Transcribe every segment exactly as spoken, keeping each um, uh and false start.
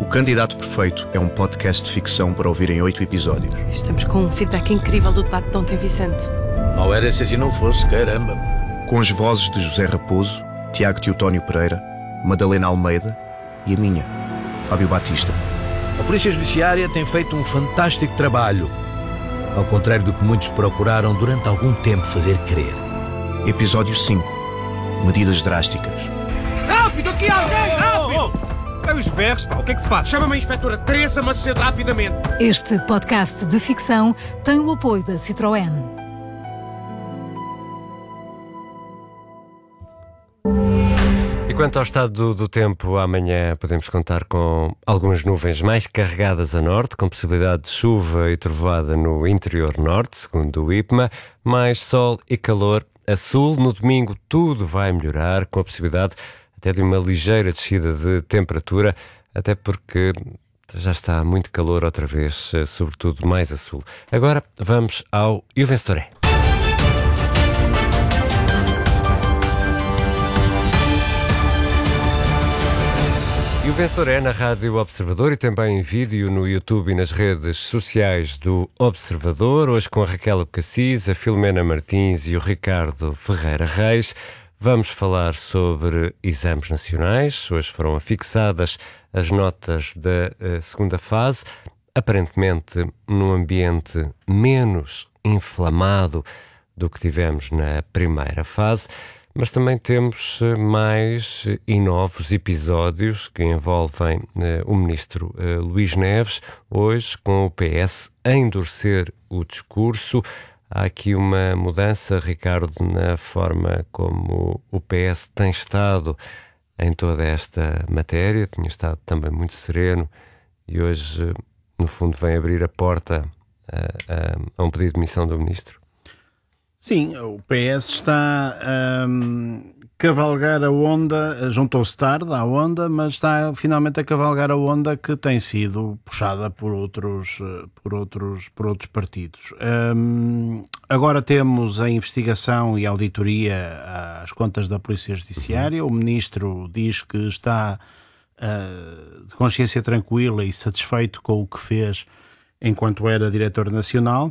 Candidato Perfeito é um podcast de ficção para ouvir em oito episódios. Estamos com um feedback incrível do debate de ontem, Vicente. Mal era se assim não fosse, caramba. Com as vozes de José Raposo, Tiago Teotónio Pereira, Madalena Almeida e a minha, Fábio Batista. A Polícia Judiciária tem feito um fantástico trabalho, ao contrário do que muitos procuraram durante algum tempo fazer crer. Episódio cinco. Medidas drásticas. Rápido, aqui alguém! Rápido! É os berros, pá, o que é que se passa? Chama-me a inspetora Teresa Macedo rapidamente. Este podcast de ficção tem o apoio da Citroën. E quanto ao estado do, do tempo, amanhã podemos contar com algumas nuvens mais carregadas a norte, com possibilidade de chuva e trovoada no interior norte, segundo o IPMA, mais sol e calor a sul. No domingo tudo vai melhorar, com a possibilidade até de uma ligeira descida de temperatura, até porque já está muito calor outra vez, sobretudo mais a sul. Agora vamos ao E o Vencedor é. E o Vencedor é na Rádio Observador e também em vídeo no YouTube e nas redes sociais do Observador. Hoje com a Raquel Abcacis, a Filomena Martins e o Ricardo Ferreira Reis. Vamos falar sobre exames nacionais. Hoje foram afixadas as notas da uh, segunda fase, aparentemente num ambiente menos inflamado do que tivemos na primeira fase. Mas também temos mais e novos episódios que envolvem uh, o ministro uh, Luís Neves, hoje com o P S a endurecer o discurso. Há aqui uma mudança, Ricardo, na forma como o P S tem estado em toda esta matéria. Tinha estado também muito sereno e hoje, no fundo, vem abrir a porta a, a, a um pedido de demissão do ministro. Sim, o P S está a um, cavalgar a onda, juntou-se tarde à onda, mas está finalmente a cavalgar a onda que tem sido puxada por outros, por outros, por outros partidos. Um, agora temos a investigação e a auditoria às contas da Polícia Judiciária. O Ministro diz que está uh, de consciência tranquila e satisfeito com o que fez enquanto era Diretor Nacional.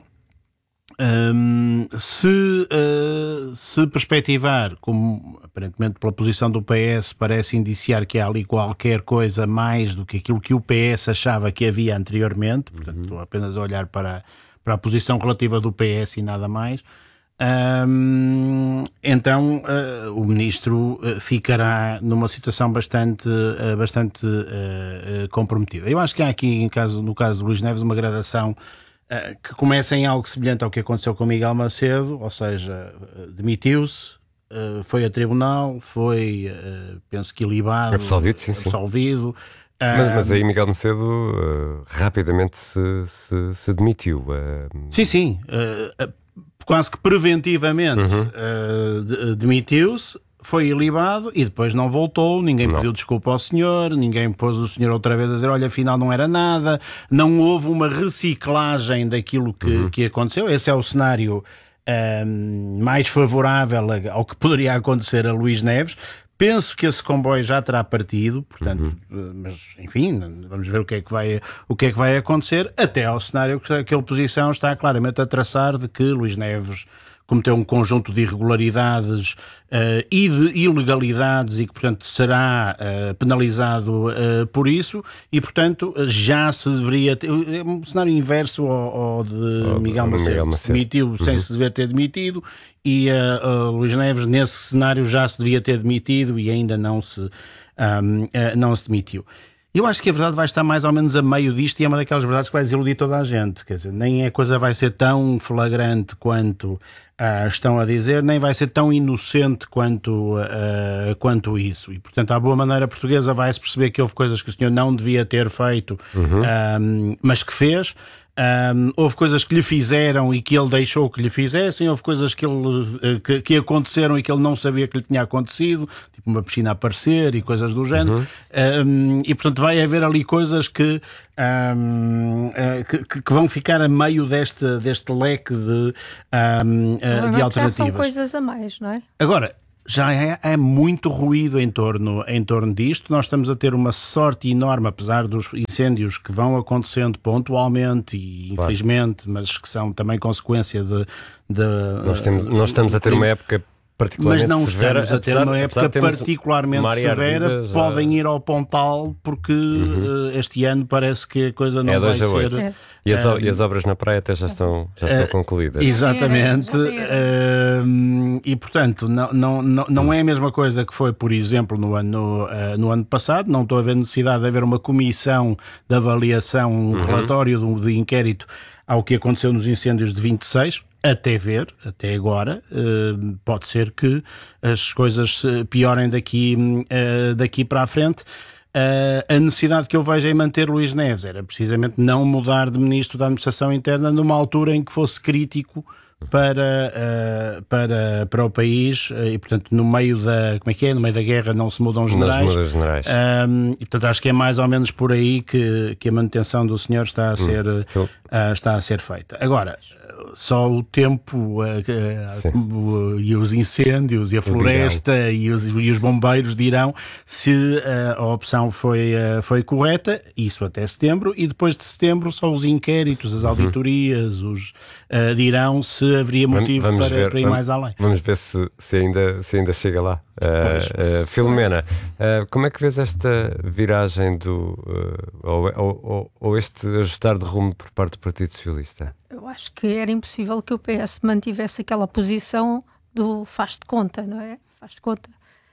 Um, se, uh, se perspectivar, como aparentemente pela posição do P S parece indiciar que há ali qualquer coisa mais do que aquilo que o P S achava que havia anteriormente, portanto uhum. estou apenas a olhar para, para a posição relativa do P S e nada mais, um, então uh, o Ministro uh, ficará numa situação bastante, uh, bastante uh, uh, comprometida. Eu acho que há aqui, em caso, no caso de Luís Neves, uma gradação Uh, que começa em algo semelhante ao que aconteceu com Miguel Macedo, ou seja, uh, demitiu-se, uh, foi a tribunal, foi, uh, penso que ilibado, absolvido, sim, absolvido. Sim. Uh, mas, mas aí Miguel Macedo uh, rapidamente se, se, se demitiu. Uh... Sim, sim, uh, uh, quase que preventivamente uhum. uh, de, demitiu-se, foi ilibado e depois não voltou, ninguém não. pediu desculpa ao senhor, ninguém pôs o senhor outra vez a dizer, olha, afinal não era nada, não houve uma reciclagem daquilo que, uhum. que aconteceu. Esse é o cenário um, mais favorável ao que poderia acontecer a Luís Neves. Penso que esse comboio já terá partido, portanto, uhum. mas enfim, vamos ver o que é que vai, o que é que vai acontecer, até ao cenário que aquela posição está claramente a traçar de que Luís Neves cometeu um conjunto de irregularidades uh, e de ilegalidades e que, portanto, será uh, penalizado uh, por isso e, portanto, já se deveria ter... É um cenário inverso ao, ao de oh, Miguel Macedo. Miguel Macedo. Se demitiu uhum. sem se dever ter demitido e uh, uh, Luís Neves, nesse cenário, já se devia ter demitido e ainda não se, um, uh, não se demitiu. Eu acho que a verdade vai estar mais ou menos a meio disto e é uma daquelas verdades que vai desiludir toda a gente. Quer dizer, nem a coisa vai ser tão flagrante quanto uh, estão a dizer, nem vai ser tão inocente quanto, uh, quanto isso. E, portanto, à boa maneira portuguesa vai-se perceber que houve coisas que o senhor não devia ter feito, uhum. um, mas que fez. Um, houve coisas que lhe fizeram e que ele deixou que lhe fizessem, houve coisas que, ele, que, que aconteceram e que ele não sabia que lhe tinha acontecido, tipo uma piscina a aparecer e coisas do género, uhum. um, e portanto vai haver ali coisas que, um, uh, que, que vão ficar a meio deste, deste leque de, um, uh, de alternativas. São coisas a mais, não é? Agora, já é, é muito ruído em torno, em torno disto. Nós estamos a ter uma sorte enorme, apesar dos incêndios que vão acontecendo pontualmente e infelizmente, mas que são também consequência de... de nós, temos, nós estamos a ter uma época particularmente mas não severa, estamos a ter apesar, uma época particularmente severa, já... podem ir ao Pontal porque uhum. uh, este ano parece que a coisa não é vai ser... É. E, as, uh, e as obras na praia até já estão, já estão uh, concluídas. Exatamente. Uh, e portanto, não, não, não, não é a mesma coisa que foi, por exemplo, no ano, uh, no ano passado. Não estou a ver necessidade de haver uma comissão de avaliação, um uhum. relatório de, de inquérito ao que aconteceu nos incêndios de vinte e seis. Até ver, até agora, uh, pode ser que as coisas piorem daqui, uh, daqui para a frente. Uh, a necessidade que eu vejo em manter Luís Neves era precisamente não mudar de Ministro da Administração Interna numa altura em que fosse crítico para, uh, para, para o país uh, e, portanto, no meio da, como é que é? No meio da guerra não se mudam generais. Não se mudam generais. Um, e, portanto, acho que é mais ou menos por aí que, que a manutenção do senhor está a ser, hum, uh, está a ser feita. Agora, só o tempo uh, uh, uh, e os incêndios e a floresta e os, e os bombeiros dirão se uh, a opção foi, uh, foi correta, isso até setembro, e depois de setembro só os inquéritos, as auditorias uhum. os, uh, dirão se haveria motivo vamos, vamos para, ver, para ir vamos, mais além. Vamos ver se, se, ainda, se ainda chega lá. Uh, uh, Filomena, uh, como é que vês esta viragem do, uh, ou, ou, ou este ajustar de rumo por parte do Partido Socialista? Eu acho que era impossível que o P S mantivesse aquela posição do faz de conta, não é? Faz de conta.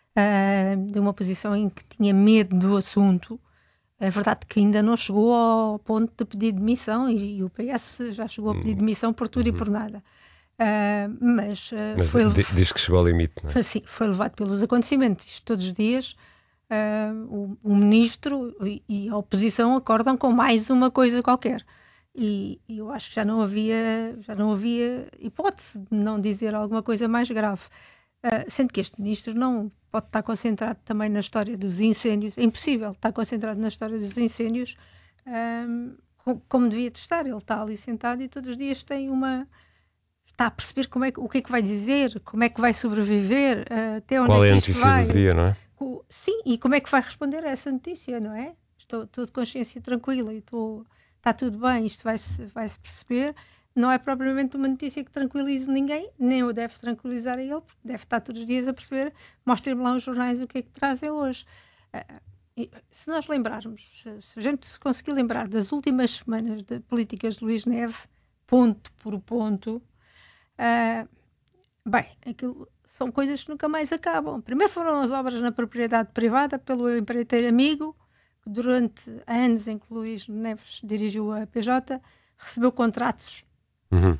Uh, de uma posição em que tinha medo do assunto. É verdade que ainda não chegou ao ponto de pedir demissão e, e o P S já chegou a pedir demissão por tudo uhum. e por nada. Uh, mas uh, mas foi diz, diz que chegou ao limite, não é? Foi, sim, foi levado pelos acontecimentos. Todos os dias uh, o, o Ministro e, e a oposição acordam com mais uma coisa qualquer. E, e eu acho que já não havia, já não havia hipótese de não dizer alguma coisa mais grave. Uh, sendo que este Ministro não pode estar concentrado também na história dos incêndios. É impossível estar concentrado na história dos incêndios um, como devia estar. Ele está ali sentado e todos os dias tem uma... Está a perceber como é, o que é que vai dizer, como é que vai sobreviver, uh, até onde Qual é que que isto isto vai. vai. Do dia, não é? O, sim, e como é que vai responder a essa notícia, não é? Estou, estou de consciência tranquila e estou, está tudo bem, isto vai-se vai-se perceber. Não é propriamente uma notícia que tranquilize ninguém, nem o deve tranquilizar a ele, porque deve estar todos os dias a perceber, mostrem-me lá os jornais o que é que trazem hoje. Uh, e, se nós lembrarmos, se a gente se conseguir lembrar das últimas semanas de políticas de Luís Neves, ponto por ponto, Uh, bem, aquilo são coisas que nunca mais acabam. Primeiro foram as obras na propriedade privada pelo empreiteiro amigo, que durante anos em que Luís Neves dirigiu a P J, recebeu contratos. Uhum.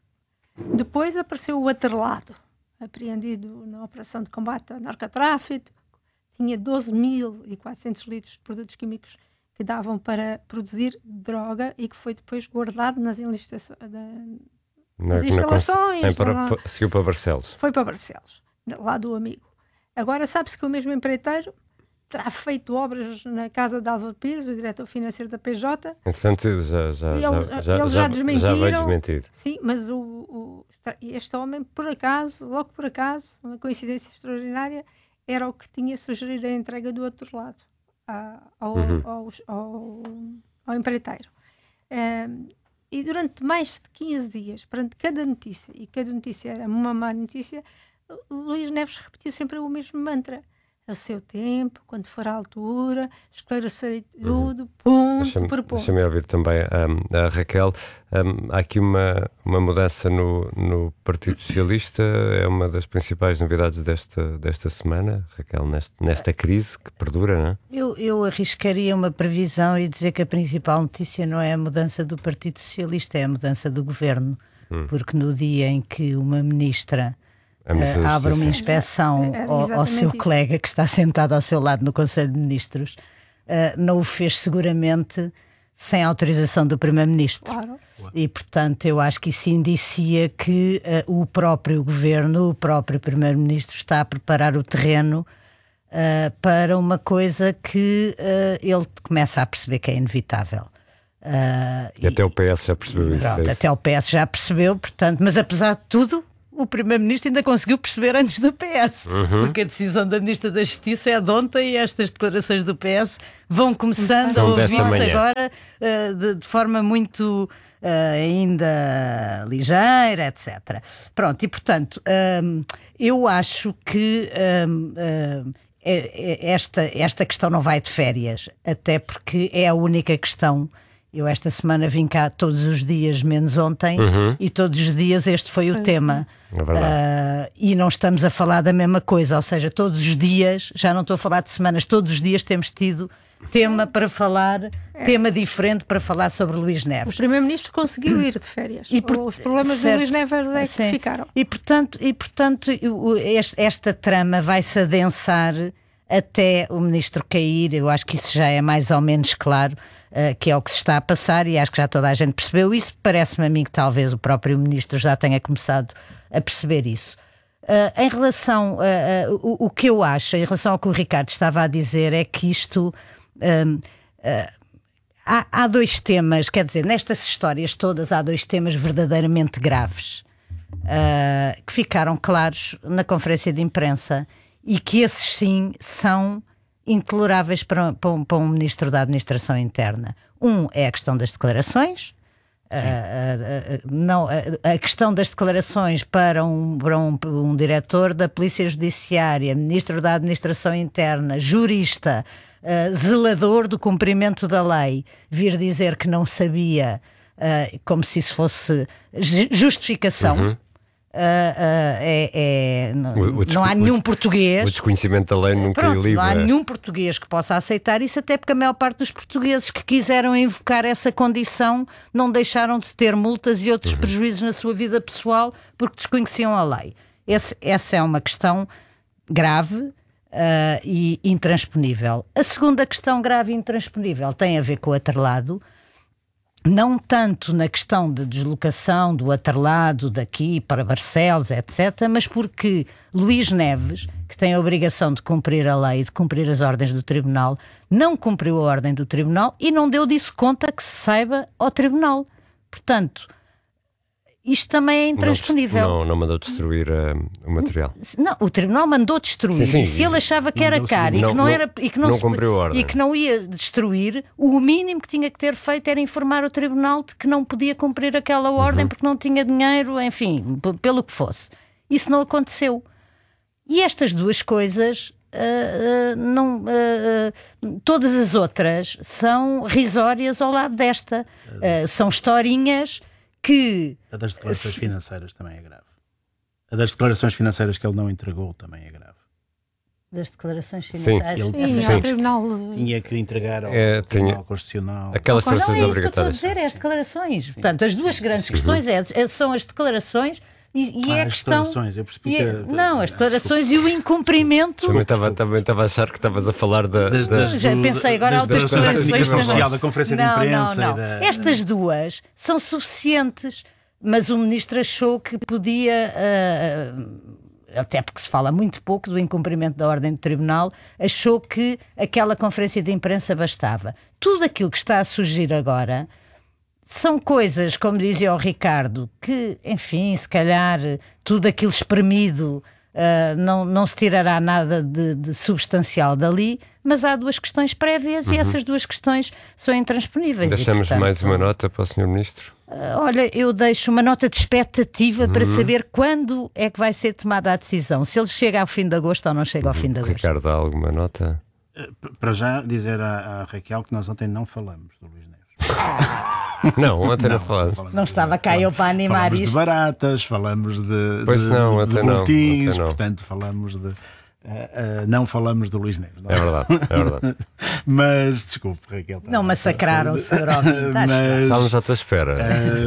Depois apareceu o atrelado, apreendido na operação de combate ao narcotráfico, tinha doze mil e quatrocentos litros de produtos químicos que davam para produzir droga e que foi depois guardado nas enlistações... Na, As instalações. Na, para, para, seguiu para Barcelos. Foi para Barcelos, lá do amigo. Agora sabe-se que o mesmo empreiteiro terá feito obras na casa de Álvaro Pires, o diretor financeiro da P J. Entretanto, já, já, ele, já, já, eles já, já desmentiram. Já vai desmentir. Sim, mas o, o, este homem, por acaso, logo por acaso, uma coincidência extraordinária, era o que tinha sugerido a entrega do outro lado ao, uhum. ao, ao, ao empreiteiro. Um, E durante mais de quinze dias, perante cada notícia, e cada notícia era uma má notícia, Luís Neves repetiu sempre o mesmo mantra. A seu tempo, quando for à altura, esclarecer tudo, ponto deixa-me, por ponto. Deixa-me ouvir também um, a Raquel. Um, há aqui uma, uma mudança no, no Partido Socialista, é uma das principais novidades desta, desta semana, Raquel, neste, nesta crise que perdura, não é? Eu, eu arriscaria uma previsão e dizer que a principal notícia não é a mudança do Partido Socialista, é a mudança do governo, hum. porque no dia em que uma ministra Uh, abre uma inspeção é, é, ao, ao seu isso. colega que está sentado ao seu lado no Conselho de Ministros, uh, não o fez seguramente sem autorização do Primeiro-Ministro. Claro. E, portanto, eu acho que isso indicia que uh, o próprio Governo, o próprio Primeiro-Ministro está a preparar o terreno uh, para uma coisa que uh, ele começa a perceber que é inevitável. Uh, e, e até o P S já percebeu isso. Pronto, é até o P S já percebeu, portanto, mas apesar de tudo, o Primeiro-Ministro ainda conseguiu perceber antes do P S, uhum. porque a decisão da Ministra da Justiça é de ontem e estas declarações do P S vão começando São a ouvir-se manhã. agora uh, de, de forma muito uh, ainda ligeira, etcétera. Pronto, e portanto, um, eu acho que um, um, esta, esta questão não vai de férias, até porque é a única questão. Eu esta semana vim cá todos os dias, menos ontem, uhum. e todos os dias este foi o tema. É verdade. Uh, e não estamos a falar da mesma coisa, ou seja, todos os dias, já não estou a falar de semanas, todos os dias temos tido tema para falar, é. tema diferente para falar sobre Luís Neves. O Primeiro-Ministro conseguiu ir de férias. E por, Os problemas certo, de Luís Neves é que sim. ficaram. E portanto, e, portanto esta trama vai-se adensar até o Ministro cair. Eu acho que isso já é mais ou menos claro. Uh, que é o que se está a passar, e acho que já toda a gente percebeu isso. Parece-me a mim que talvez o próprio Ministro já tenha começado a perceber isso. Uh, em relação a uh, uh, o, o que eu acho, em relação ao que o Ricardo estava a dizer, é que isto um, uh, há, há dois temas, quer dizer, nestas histórias todas há dois temas verdadeiramente graves uh, que ficaram claros na conferência de imprensa, e que esses sim são intoleráveis para, para, um, para um Ministro da Administração Interna. Um é a questão das declarações, a, a, a, não, a, a questão das declarações para, um, para um, um diretor da Polícia Judiciária, Ministro da Administração Interna, jurista, uh, zelador do cumprimento da lei, vir dizer que não sabia, uh, como se isso fosse justificação. Uhum. Uh, uh, é, é, não, o, o não há nenhum português. O desconhecimento da lei nunca Pronto, livra. Não há nenhum português que possa aceitar isso, até porque a maior parte dos portugueses que quiseram invocar essa condição não deixaram de ter multas e outros uhum. prejuízos na sua vida pessoal porque desconheciam a lei. Esse, essa é uma questão grave uh, e intransponível. A segunda questão grave e intransponível tem a ver com o atrelado. Não tanto na questão de deslocação do atrelado daqui para Barcelos, etcétera, mas porque Luís Neves, que tem a obrigação de cumprir a lei e de cumprir as ordens do Tribunal, não cumpriu a ordem do Tribunal e não deu disso conta que se saiba ao Tribunal. Portanto, isto também é intransponível. Não, não mandou destruir uh, o material. Não, o Tribunal mandou destruir. Sim, sim, e se ele achava que era caro e que não, era, e que não, não se, cumpriu a ordem. E que não ia destruir, o mínimo que tinha que ter feito era informar o Tribunal de que não podia cumprir aquela ordem uhum. porque não tinha dinheiro, enfim, p- pelo que fosse. Isso não aconteceu. E estas duas coisas, uh, uh, não, uh, uh, todas as outras são risórias ao lado desta. Uh, são historinhas que... A das declarações financeiras também é grave. A das declarações financeiras que ele não entregou também é grave. Das declarações financeiras? Sim, sim, sim. Ao Tribunal... Tinha que entregar ao é, Tribunal tinha... Constitucional. Aquelas declarações não, é obrigatórias. Isso que eu estou a dizer, é as declarações. Sim. Portanto, as duas grandes sim. questões é, é, são as declarações e, e ah, é a as questão... declarações, eu percebi e, que... Não, as declarações e o incumprimento... Também estava, também estava a achar que estavas a falar da... Das, da... das, Já pensei agora das, outras das, declarações da social, da conferência não, de imprensa... Não, não, da... Estas duas são suficientes, mas o Ministro achou que podia... Uh, até porque se fala muito pouco do incumprimento da ordem do Tribunal, achou que aquela conferência de imprensa bastava. Tudo aquilo que está a surgir agora são coisas, como dizia o Ricardo, que, enfim, se calhar tudo aquilo espremido uh, não, não se tirará nada de, de substancial dali, mas há duas questões prévias uhum. e essas duas questões são intransponíveis. Deixamos e, portanto, mais uma nota para o senhor Ministro? Uh, olha, eu deixo uma nota de expectativa uhum. para saber quando é que vai ser tomada a decisão. Se ele chega ao fim de agosto ou não chega ao fim de agosto. Ricardo, há alguma nota? Uh, para já dizer à, à Raquel que nós ontem não falamos do Luís Neves. Não, ontem não, não falamos. Não, não estava cá eu para animar falamos isto. Falamos de baratas, falamos de, pois de, não, de, de até boletins, não, não. portanto falamos de... Uh, uh, não falamos do Luís Neves. Não. É verdade, é verdade. Mas, desculpe, Raquel. Não massacraram o senhor mas, Estávamos à tua espera.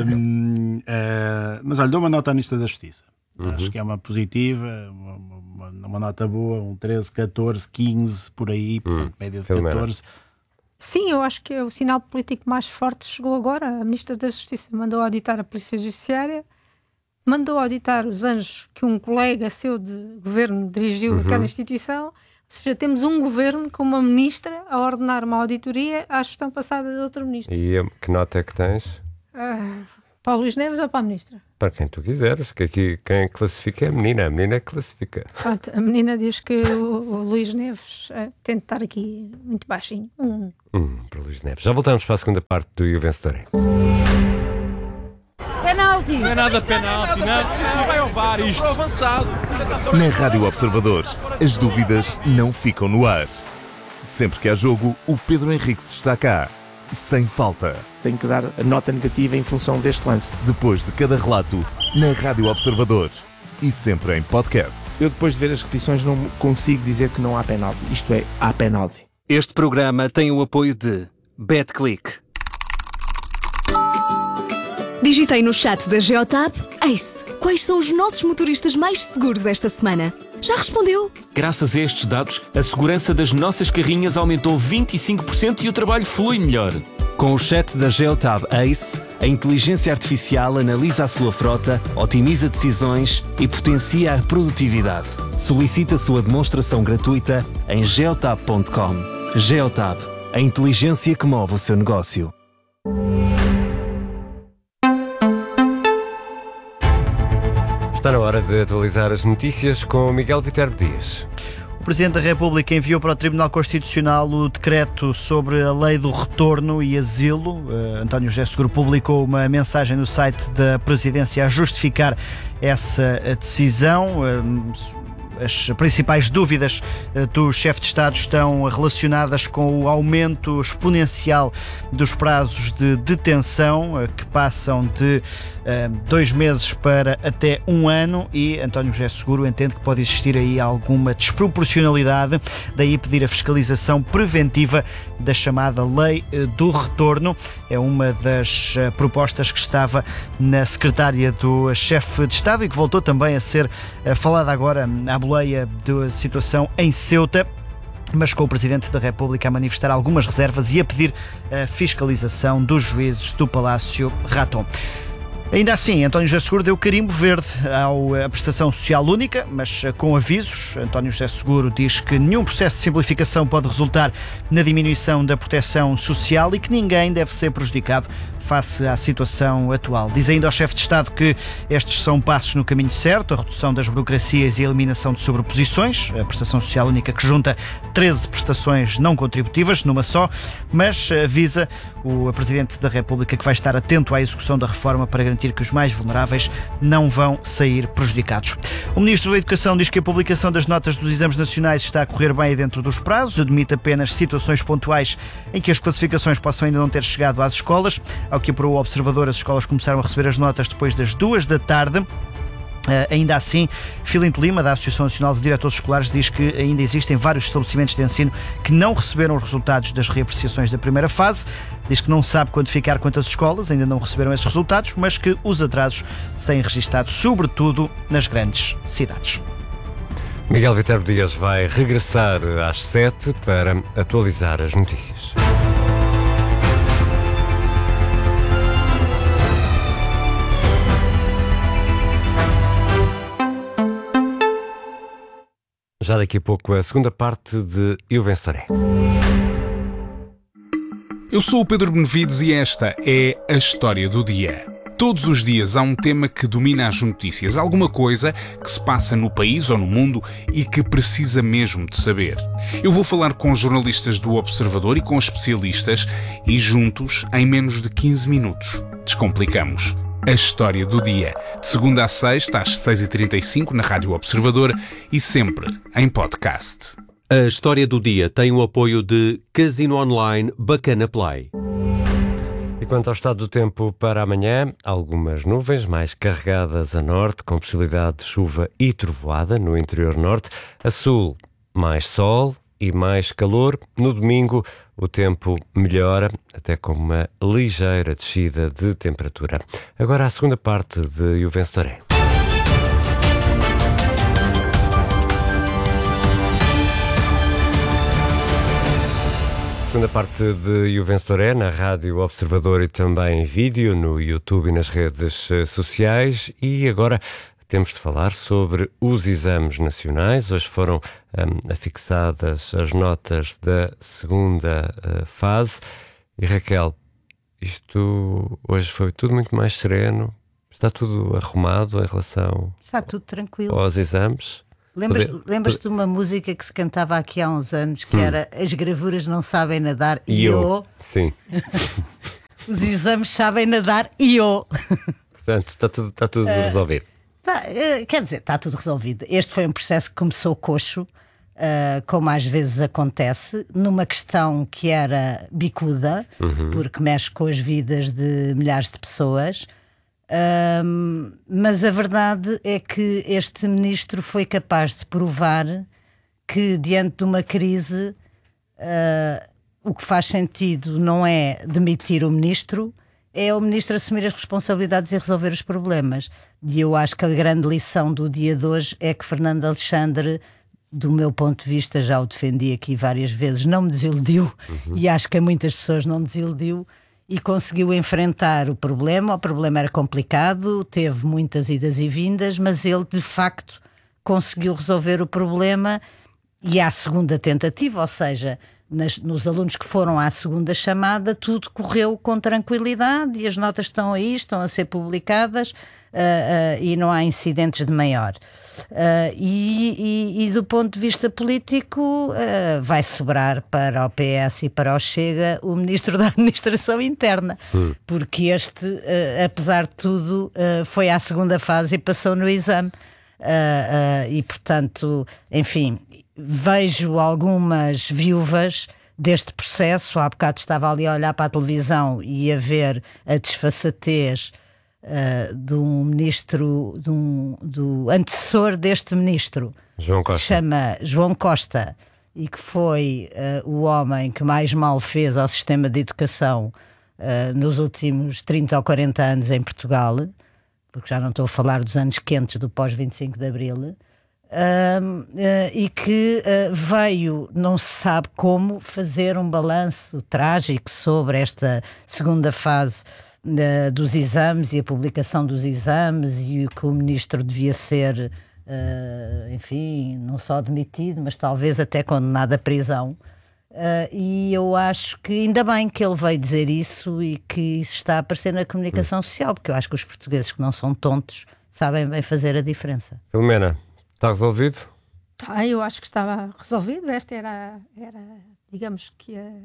Uh, uh, mas olha, dou uma nota à Ministra da Justiça. Uhum. Acho que é uma positiva, uma, uma, uma nota boa, um treze, catorze, quinze, por aí, portanto, hum, média de catorze. Sim, eu acho que é o sinal político mais forte chegou agora. A Ministra da Justiça mandou auditar a Polícia Judiciária, mandou auditar os anos que um colega seu de governo dirigiu uhum. aquela instituição. Ou seja, temos um governo com uma ministra a ordenar uma auditoria à gestão passada de outro ministro. E que nota é que tens? Uh, Para o Luís Neves ou para a Ministra? Para quem tu quiseres, que aqui quem classifica é a menina, a menina é que classifica. Pronto, a menina diz que o, o Luís Neves uh, tem de estar aqui muito baixinho. Hum. Hum, para o Luís Neves. Já voltamos para a segunda parte do E o Vencedor é. Penalti! Não é nada penalti, não. Não vai ao V A R isto. Avançado. Na Rádio Observador, as dúvidas não ficam no ar. Sempre que há jogo, o Pedro Henriques está cá. Sem falta. Tenho que dar a nota negativa em função deste lance. Depois de cada relato, na Rádio Observador. E sempre em podcast. Eu, depois de ver as repetições, não consigo dizer que não há penalti. Isto é, há penalti. Este programa tem o apoio de BetClick. Digitei no chat da Geotab: Ace, quais são os nossos motoristas mais seguros esta semana? Já respondeu? Graças a estes dados, a segurança das nossas carrinhas aumentou vinte e cinco por cento e o trabalho flui melhor. Com o chat da Geotab Ace, a inteligência artificial analisa a sua frota, otimiza decisões e potencia a produtividade. Solicite a sua demonstração gratuita em geotab ponto com. Geotab, a inteligência que move o seu negócio. Está na hora de atualizar as notícias com Miguel Viterbo Dias. O Presidente da República enviou para o Tribunal Constitucional o decreto sobre a lei do retorno e asilo. Uh, António José Seguro publicou uma mensagem no site da Presidência a justificar essa decisão. Uh, As principais dúvidas do chefe de Estado estão relacionadas com o aumento exponencial dos prazos de detenção, que passam de uh, dois meses para até um ano, e António José Seguro entende que pode existir aí alguma desproporcionalidade, daí pedir a fiscalização preventiva da chamada lei do retorno. É uma das uh, propostas que estava na secretária do chefe de Estado e que voltou também a ser uh, falada agora à boleia da situação em Ceuta, mas com o Presidente da República a manifestar algumas reservas e a pedir a fiscalização dos juízes do Palácio Raton. Ainda assim, António José Seguro deu carimbo verde à prestação social única, mas com avisos. António José Seguro diz que nenhum processo de simplificação pode resultar na diminuição da proteção social e que ninguém deve ser prejudicado face à situação atual. Diz ainda ao chefe de Estado que estes são passos no caminho certo, a redução das burocracias e a eliminação de sobreposições, a prestação social única que junta treze prestações não contributivas numa só, mas avisa o Presidente da República que vai estar atento à execução da reforma para garantir que os mais vulneráveis não vão sair prejudicados. O Ministro da Educação diz que a publicação das notas dos exames nacionais está a correr bem dentro dos prazos, admite apenas situações pontuais em que as classificações possam ainda não ter chegado às escolas. Ao que apurou o Observador, as escolas começaram a receber as notas depois das duas da tarde. Uh, ainda assim, Filinto Lima, da Associação Nacional de Diretores Escolares, diz que ainda existem vários estabelecimentos de ensino que não receberam os resultados das reapreciações da primeira fase. Diz que não sabe quantificar quantas escolas ainda não receberam esses resultados, mas que os atrasos se têm registado sobretudo nas grandes cidades. Miguel Viterbo Dias vai regressar às sete para atualizar as notícias. Já daqui a pouco a segunda parte de E o Vencedor é. Eu sou o Pedro Benevides e esta é a história do dia. Todos os dias há um tema que domina as notícias, alguma coisa que se passa no país ou no mundo e que precisa mesmo de saber. Eu vou falar com jornalistas do Observador e com especialistas e juntos, em menos de quinze minutos, descomplicamos a história do dia. De segunda a sexta, às seis e trinta e cinco, na Rádio Observador e sempre em podcast. A história do dia tem o apoio de Casino Online Bacana Play. E quanto ao estado do tempo para amanhã, algumas nuvens mais carregadas a norte, com possibilidade de chuva e trovoada no interior norte. A sul, mais sol e mais calor. No domingo, o tempo melhora, até com uma ligeira descida de temperatura. Agora a segunda parte de E o Vencedor é. Segunda parte de E o Vencedor é, na Rádio Observador e também em vídeo, no YouTube e nas redes sociais. E agora temos de falar sobre os exames nacionais. Hoje foram um, afixadas as notas da segunda uh, fase. E Raquel, isto hoje foi tudo muito mais sereno. Está tudo arrumado em relação Está tudo tranquilo. aos exames. Lembras-te Poder... lembras de uma música que se cantava aqui há uns anos que hum. era As gravuras não sabem nadar e eu. Sim. Os exames sabem nadar e eu. Portanto, está tudo, está tudo uh, resolvido. Tá, uh, quer dizer, está tudo resolvido. Este foi um processo que começou coxo, uh, como às vezes acontece, numa questão que era bicuda, uhum. porque mexe com as vidas de milhares de pessoas. Um, mas a verdade é que este ministro foi capaz de provar que diante de uma crise uh, o que faz sentido não é demitir o ministro, é o ministro assumir as responsabilidades e resolver os problemas. E eu acho que a grande lição do dia de hoje é que Fernando Alexandre, do meu ponto de vista, já o defendi aqui várias vezes, não me desiludiu, uhum. e acho que a muitas pessoas não desiludiu, e conseguiu enfrentar o problema. O problema era complicado, teve muitas idas e vindas, mas ele de facto conseguiu resolver o problema, e à segunda tentativa, ou seja, nas, nos alunos que foram à segunda chamada, tudo correu com tranquilidade e as notas estão aí, estão a ser publicadas, uh, uh, e não há incidentes de maior. Uh, e, e, e do ponto de vista político uh, vai sobrar para o P S e para o Chega o Ministro da Administração Interna, hum. porque este, uh, apesar de tudo, uh, foi à segunda fase e passou no exame. Uh, uh, e portanto, enfim, vejo algumas viúvas deste processo. Há bocado estava ali a olhar para a televisão e a ver a desfaçatez uh, de um ministro, de um, do antecessor deste ministro, João Costa. Que se chama João Costa, e que foi uh, o homem que mais mal fez ao sistema de educação uh, nos últimos trinta ou quarenta anos em Portugal, porque já não estou a falar dos anos quentes do pós vinte e cinco de Abril, uh, uh, e que uh, veio, não se sabe como, fazer um balanço trágico sobre esta segunda fase uh, dos exames e a publicação dos exames, e o que o ministro devia ser, uh, enfim, não só demitido, mas talvez até condenado à prisão. Uh, e eu acho que ainda bem que ele veio dizer isso e que isso está a aparecer na comunicação social, porque eu acho que os portugueses, que não são tontos, sabem bem fazer a diferença. Filomena, está resolvido? Tá, eu acho que estava resolvido. Esta era, era digamos que a,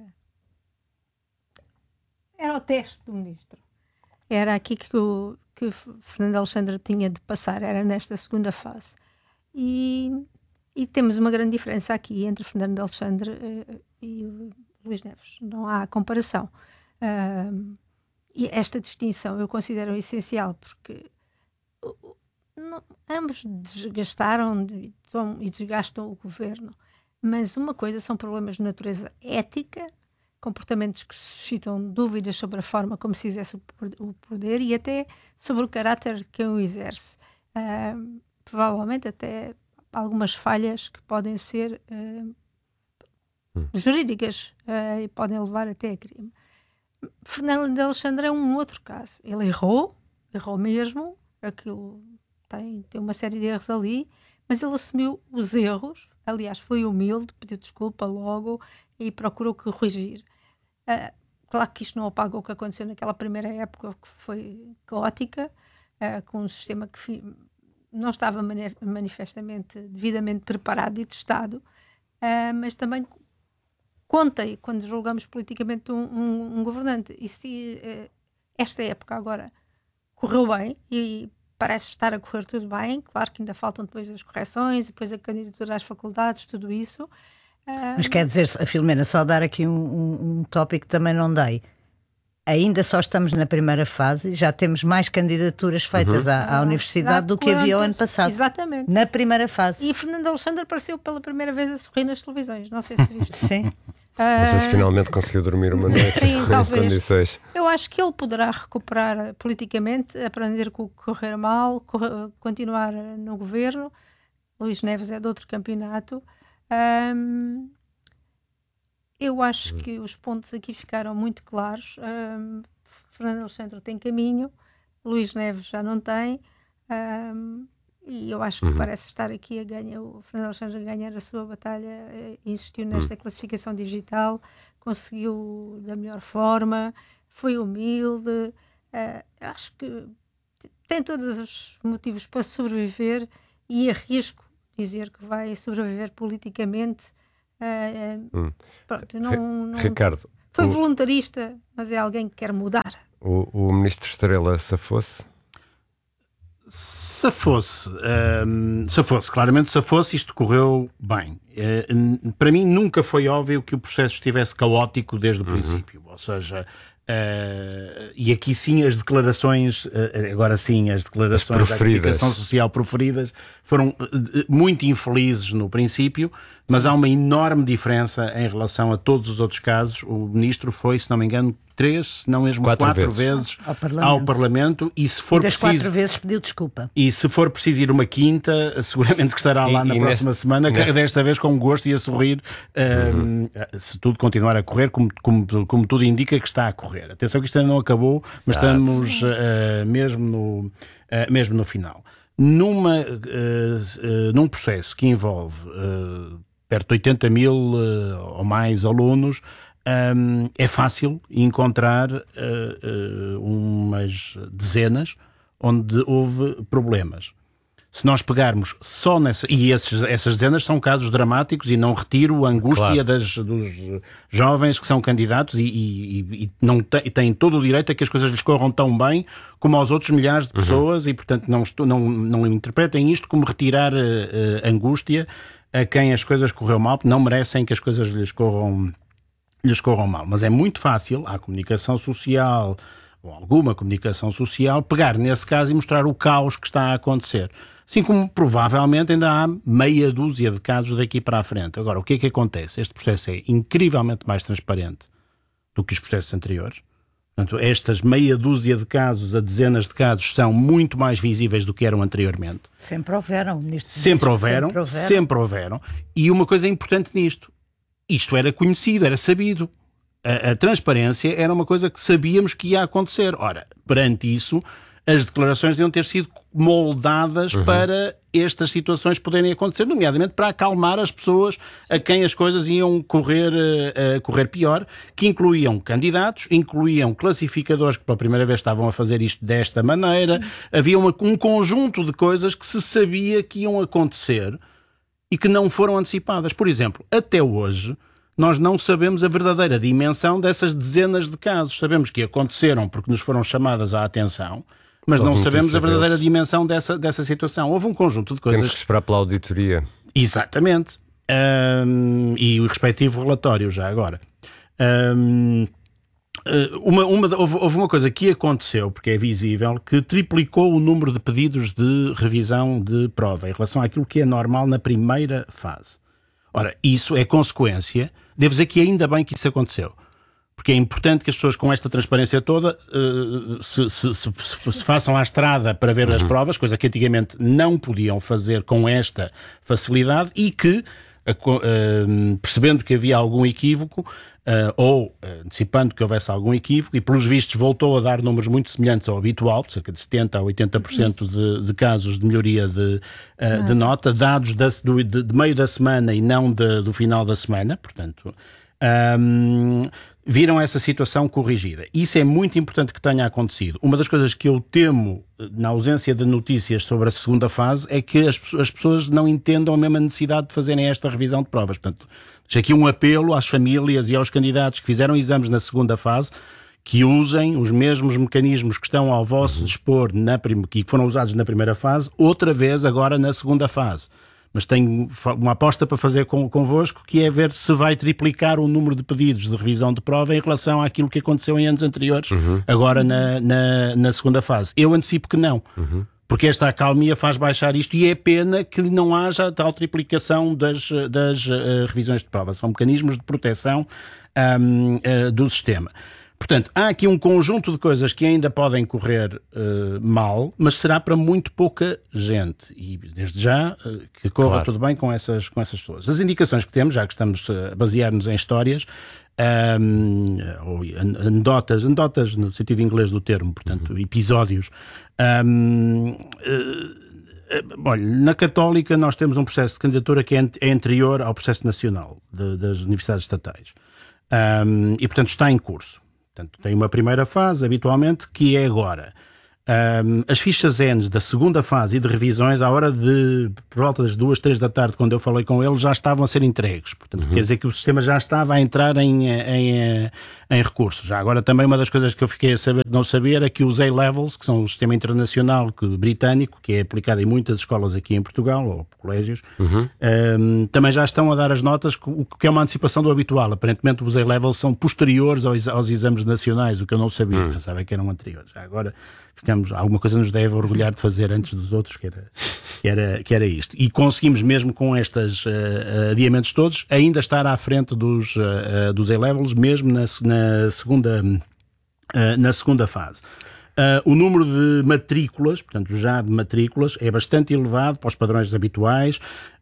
era o teste do ministro. Era aqui que o, que o Fernando Alexandre tinha de passar, era nesta segunda fase. E... E temos uma grande diferença aqui entre Fernando Alexandre uh, e o Luís Neves. Não há comparação. Uh, e esta distinção eu considero essencial, porque uh, não, ambos desgastaram de, e desgastam o governo. Mas uma coisa são problemas de natureza ética, comportamentos que suscitam dúvidas sobre a forma como se exerce o poder e até sobre o caráter de quem o exerce. Uh, provavelmente até algumas falhas que podem ser uh, hum. jurídicas uh, e podem levar até a crime. Fernando Alexandre é um outro caso. Ele errou, errou mesmo, aquilo tem, tem uma série de erros ali, mas ele assumiu os erros, aliás foi humilde, pediu desculpa logo e procurou corrigir. Uh, claro que isto não apaga o que aconteceu naquela primeira época, que foi caótica, uh, com um sistema que fi- não estava manifestamente devidamente preparado e testado, uh, mas também conta quando julgamos politicamente um, um, um governante. E se uh, esta época agora correu bem e parece estar a correr tudo bem, claro que ainda faltam depois as correções, depois a candidatura às faculdades, tudo isso. Uh, mas quer dizer, a Filomena, só dar aqui um, um, um tópico que também não dei. Ainda só estamos na primeira fase e já temos mais candidaturas feitas uhum. à, à universidade do que quantas, havia o ano passado. Exatamente. Na primeira fase. E Fernando Alexandre apareceu pela primeira vez a sorrir nas televisões. Não sei se viste. Sim. Uh... Não sei se finalmente conseguiu dormir uma noite. Sim, talvez. Condições. Eu acho que ele poderá recuperar politicamente, aprender com o que correr mal, correr, continuar no governo. Luís Neves é de outro campeonato. Um, Eu acho que os pontos aqui ficaram muito claros. Um, Fernando Alexandre tem caminho, Luís Neves já não tem, um, e eu acho que uhum. parece estar aqui a ganhar. O Fernando Alexandre a ganhar a sua batalha, insistiu nesta uhum. classificação digital, conseguiu da melhor forma, foi humilde, uh, acho que tem todos os motivos para sobreviver e arrisco dizer que vai sobreviver politicamente. Uh, uh, hum. Pronto, não, não, Ricardo, foi o... voluntarista, mas é alguém que quer mudar. O, o ministro Estrela safou-se? Se fosse, um, se fosse, claramente se fosse, isto correu bem. Uh, para mim nunca foi óbvio que o processo estivesse caótico desde o uhum. princípio, ou seja, uh, e aqui sim as declarações, uh, agora sim as declarações da comunicação social proferidas foram uh, muito infelizes no princípio, mas há uma enorme diferença em relação a todos os outros casos. O ministro foi, se não me engano, três, se não mesmo quatro, quatro vezes, vezes ao, Parlamento. ao Parlamento e se for e das preciso, quatro vezes pediu desculpa. E se for preciso ir uma quinta, seguramente que estará lá e, na e próxima neste, semana, neste... desta vez com gosto e a sorrir, uhum. uh, se tudo continuar a correr como, como, como tudo indica que está a correr. Atenção que isto ainda não acabou, mas Exato. estamos uh, mesmo, no, uh, mesmo no final. Numa, uh, uh, num processo que envolve uh, perto de oitenta mil uh, ou mais alunos, Um, é fácil encontrar uh, uh, umas dezenas onde houve problemas. Se nós pegarmos só nessa... E esses, essas dezenas são casos dramáticos e não retiro a angústia claro. das, dos jovens que são candidatos e, e, e não te, têm todo o direito a que as coisas lhes corram tão bem como aos outros milhares de pessoas uhum. e, portanto, não, estou, não, não interpretem isto como retirar uh, uh, angústia a quem as coisas correu mal, porque não merecem que as coisas lhes corram lhes corram mal, mas é muito fácil à comunicação social, ou alguma comunicação social, pegar nesse caso e mostrar o caos que está a acontecer. Assim como provavelmente ainda há meia dúzia de casos daqui para a frente. Agora, o que é que acontece? Este processo é incrivelmente mais transparente do que os processos anteriores. Portanto, estas meia dúzia de casos, a dezenas de casos, são muito mais visíveis do que eram anteriormente. Sempre houveram. Nisto sempre, houveram, sempre houveram, sempre houveram. E uma coisa importante nisto, isto era conhecido, era sabido. A, a transparência era uma coisa que sabíamos que ia acontecer. Ora, perante isso, as declarações deviam ter sido moldadas uhum. para estas situações poderem acontecer, nomeadamente para acalmar as pessoas a quem as coisas iam correr, uh, correr pior, que incluíam candidatos, incluíam classificadores que pela primeira vez estavam a fazer isto desta maneira. Sim. Havia uma, um conjunto de coisas que se sabia que iam acontecer e que não foram antecipadas. Por exemplo, até hoje, nós não sabemos a verdadeira dimensão dessas dezenas de casos. Sabemos que aconteceram porque nos foram chamadas à atenção, mas não sabemos a verdadeira dimensão dessa, dessa situação. Houve um conjunto de coisas... Temos que esperar pela auditoria. Exatamente. Um, e o respectivo relatório, já agora. Um, Uma, uma, houve, houve uma coisa que aconteceu, porque é visível, que triplicou o número de pedidos de revisão de prova em relação àquilo que é normal na primeira fase. Ora, isso é consequência, devo dizer que ainda bem que isso aconteceu, porque é importante que as pessoas com esta transparência toda uh, se, se, se, se façam à estrada para ver uhum. as provas, coisa que antigamente não podiam fazer com esta facilidade e que, uh, percebendo que havia algum equívoco, Uh, ou uh, antecipando que houvesse algum equívoco, e pelos vistos voltou a dar números muito semelhantes ao habitual, cerca de setenta a oitenta por cento de, de casos de melhoria de, uh, de nota, dados da, do, de, de meio da semana e não de, do final da semana, portanto, um, viram essa situação corrigida. Isso é muito importante que tenha acontecido. Uma das coisas que eu temo, na ausência de notícias sobre a segunda fase, é que as, as pessoas não entendam a mesma necessidade de fazerem esta revisão de provas. Portanto, deixo aqui um apelo às famílias e aos candidatos que fizeram exames na segunda fase, que usem os mesmos mecanismos que estão ao vosso uhum. dispor, na prim- que foram usados na primeira fase, outra vez agora na segunda fase. Mas tenho uma aposta para fazer com, convosco, que é ver se vai triplicar o número de pedidos de revisão de prova em relação àquilo que aconteceu em anos anteriores, uhum. agora na, na, na segunda fase. Eu antecipo que não. Uhum. Porque esta acalmia faz baixar isto e é pena que não haja tal triplicação das, das uh, revisões de prova. São mecanismos de proteção um, uh, do sistema. Portanto, há aqui um conjunto de coisas que ainda podem correr uh, mal, mas será para muito pouca gente. E desde já uh, que corra claro. tudo bem com essas, com essas pessoas. As indicações que temos, já que estamos a basear-nos em histórias, Um, ou anedotas, anedotas no sentido inglês do termo, portanto, uhum. episódios. Um, uh, olha, na Católica nós temos um processo de candidatura que é, é anterior ao processo nacional de, das universidades estatais. Um, e, portanto, está em curso. Portanto, tem uma primeira fase, habitualmente, que é agora. Um, as fichas N da segunda fase e de revisões, à hora de, por volta das duas, três da tarde, quando eu falei com eles, já estavam a ser entregues. Portanto, uhum. quer dizer que o sistema já estava a entrar em, em, em recursos. Já agora, também uma das coisas que eu fiquei a saber, não saber, é que os A-Levels, que são o sistema internacional que, britânico, que é aplicado em muitas escolas aqui em Portugal, ou colégios, uhum. um, também já estão a dar as notas, o que é uma antecipação do habitual. Aparentemente, os A-Levels são posteriores aos, aos exames nacionais, o que eu não sabia, uhum. pensava que eram anteriores. Já agora, ficamos, alguma coisa nos deve orgulhar de fazer antes dos outros, que era, que era, que era isto. E conseguimos, mesmo com estes uh, adiamentos todos, ainda estar à frente dos, uh, dos A-Levels, mesmo na, na, segunda, uh, na segunda fase. Uh, o número de matrículas, portanto já de matrículas, é bastante elevado para os padrões habituais,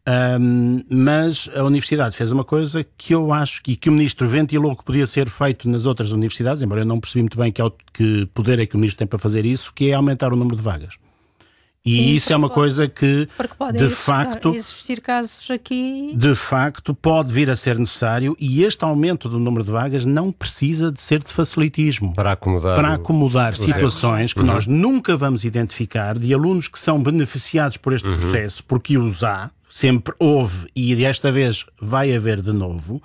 um, mas a Universidade fez uma coisa que eu acho que, que o Ministro ventilou que podia ser feito nas outras universidades, embora eu não percebi muito bem que, que poder é que o Ministro tem para fazer isso, que é aumentar o número de vagas. E Sim, isso é uma pode, coisa que, de existir, facto, existir casos aqui... de facto, pode vir a ser necessário, e este aumento do número de vagas não precisa de ser de facilitismo. Para acomodar, para acomodar o, situações que uhum. nós nunca vamos identificar de alunos que são beneficiados por este uhum. processo, porque os há, sempre houve, e desta vez vai haver de novo.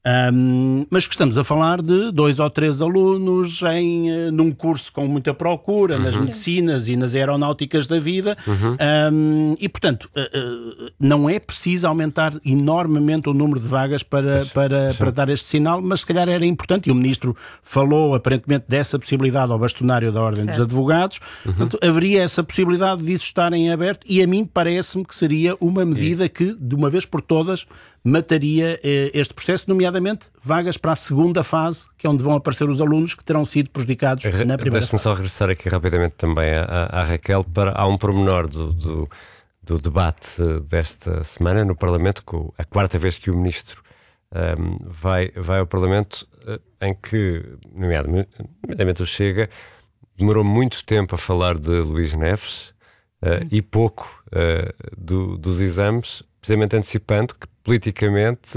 Um, mas que estamos a falar de dois ou três alunos em, uh, num curso com muita procura, uhum. nas medicinas e nas aeronáuticas da vida, uhum. um, e portanto uh, uh, não é preciso aumentar enormemente o número de vagas para, para, para dar este sinal, mas se calhar era importante, e o Ministro falou aparentemente dessa possibilidade ao bastonário da Ordem certo. dos Advogados, uhum. portanto haveria essa possibilidade de isso estar em aberto, e a mim parece-me que seria uma medida Sim. que, de uma vez por todas, mataria eh, este processo, nomeadamente vagas para a segunda fase, que é onde vão aparecer os alunos que terão sido prejudicados Re- na primeira Deixe-me fase. só regressar aqui rapidamente também à, à Raquel, para, há um pormenor do, do, do debate desta semana no Parlamento, com a quarta vez que o Ministro um, vai, vai ao Parlamento, uh, em que, nomeadamente o Chega, demorou muito tempo a falar de Luís Neves uh, e pouco uh, do, dos exames, precisamente antecipando que politicamente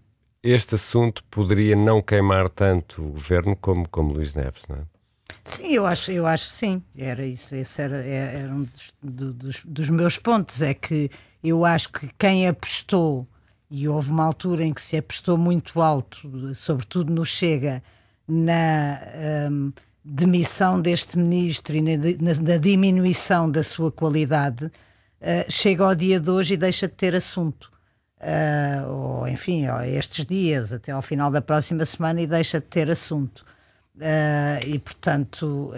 este assunto poderia não queimar tanto o governo como, como Luís Neves, não é? Sim, eu acho, eu acho que sim. Era isso, esse era, era um dos, do, dos, dos meus pontos, é que eu acho que quem apostou, e houve uma altura em que se apostou muito alto, sobretudo no Chega, na um, demissão deste ministro e na, na, na diminuição da sua qualidade, uh, chega ao dia de hoje e deixa de ter assunto. Uh, ou enfim, ó, estes dias, até ao final da próxima semana, e deixa de ter assunto. Uh, e portanto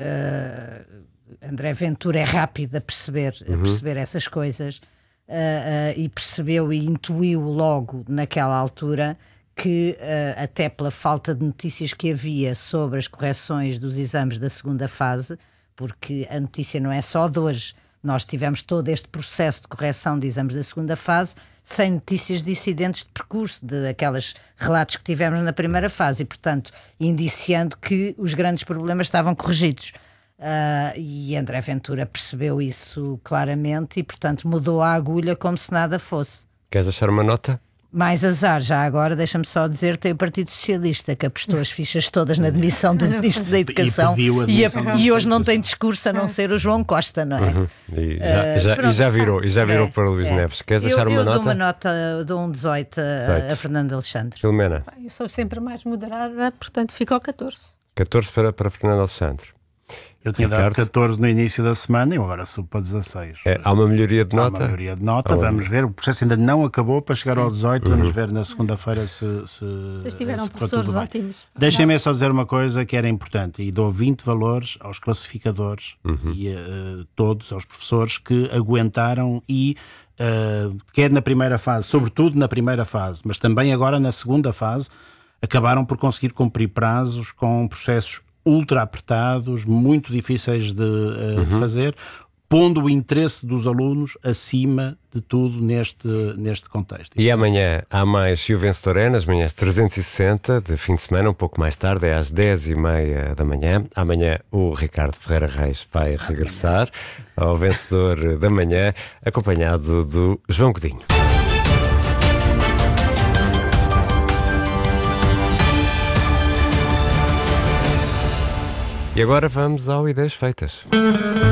uh, André Ventura é rápido a perceber, uhum. a perceber essas coisas, uh, uh, e percebeu e intuiu logo naquela altura que uh, até pela falta de notícias que havia sobre as correções dos exames da segunda fase, porque a notícia não é só de hoje, nós tivemos todo este processo de correção de exames da segunda fase sem notícias de incidentes de percurso, de aqueles relatos que tivemos na primeira fase, e, portanto, indiciando que os grandes problemas estavam corrigidos. Uh, e André Ventura percebeu isso claramente e, portanto, mudou a agulha como se nada fosse. Queres deixar uma nota? Mais azar, já agora, deixa-me só dizer, tem o Partido Socialista que apostou as fichas todas na demissão do Ministro da Educação e, e, a, e hoje não tem discurso a não ser o João Costa, não é? Uhum. E, já, uh, já, pronto, e já virou, e já virou é, para o Luís é. Neves. Queres deixar eu, uma eu nota? Eu dou uma nota, dou um dezoito a, a Fernando Alexandre. Filomena? Eu sou sempre mais moderada, portanto fico ao catorze. catorze para, para Fernando Alexandre. Eu tinha Ricardo. dado catorze no início da semana e agora subo para dezasseis. É, há uma melhoria de nota? Há uma melhoria de nota, há vamos uma... ver. O processo ainda não acabou para chegar Sim. ao dezoito. Uhum. Vamos ver na segunda-feira se, se Vocês tiveram se professores ótimos. Deixem-me só dizer uma coisa que era importante, e dou vinte valores aos classificadores uhum. e uh, todos aos professores que aguentaram e uh, quer na primeira fase, sobretudo na primeira fase, mas também agora na segunda fase, acabaram por conseguir cumprir prazos com processos ultra apertados, muito difíceis de, uh, uhum. de fazer, pondo o interesse dos alunos acima de tudo neste, neste contexto. E amanhã há mais E o Vencedor é, nas manhãs trezentos e sessenta, de fim de semana, um pouco mais tarde, é às dez e meia da manhã. Amanhã o Ricardo Ferreira Reis vai regressar ao Vencedor da Manhã, acompanhado do João Godinho. E agora vamos ao Ideias Feitas.